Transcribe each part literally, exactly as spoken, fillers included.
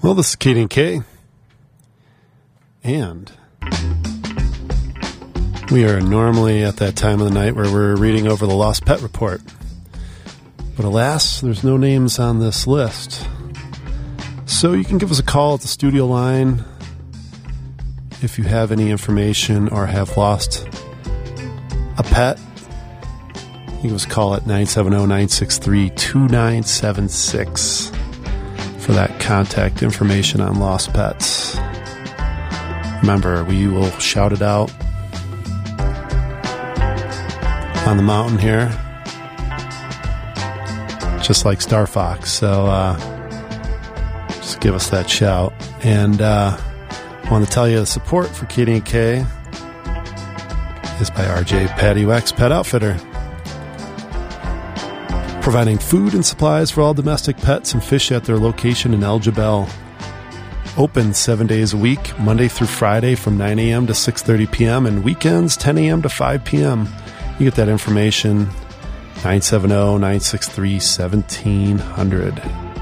Well, this is Katie and Kay, and we are normally at that time of the night where we're reading over the Lost Pet Report. But alas, there's no names on this list. So you can give us a call at the studio line if you have any information or have lost a pet. You can give us a call at nine seven zero, nine six three, two nine seven six for that contact information on lost pets. Remember, we will shout it out on the mountain here, just like Star Fox. So uh, just give us that shout. And uh, I want to tell you the support for Katie and Kay is by R J Patty Wax Pet Outfitter, providing food and supplies for all domestic pets and fish at their location in El Jebel. Open seven days a week, Monday through Friday from nine a.m. to six thirty p.m. and weekends ten a.m. to five p.m. You get that information, nine seven zero, nine six three, one seven zero zero.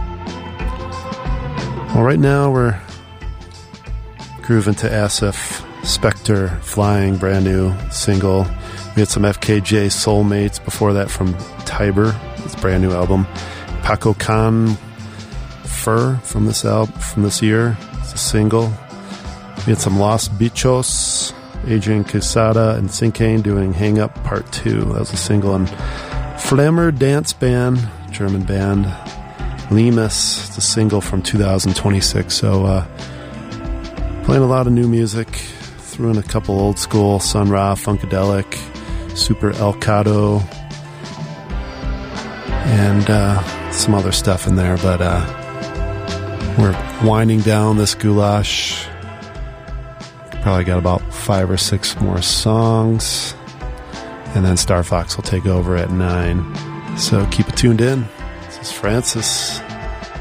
Well, right now we're grooving to Asif Spectre Flying, brand new single. We had some F K J Soulmates before that from Tiber, it's a brand new album. Paco Khan Fur from this album from this year, it's a single. We had some Los Bichos, Adrian Quesada and Sinkane doing Hang Up Part two. That was a single. And Flammer Dance Band, German band, Lemus, it's a single from two thousand twenty-six. So uh, playing a lot of new music, threw in a couple old school Sun Ra, Funkadelic, Super El Cado, and uh, some other stuff in there. But uh, we're winding down this goulash. Probably got about five or six more songs, and then Star Fox will take over at nine. So keep it tuned in. This is Francis.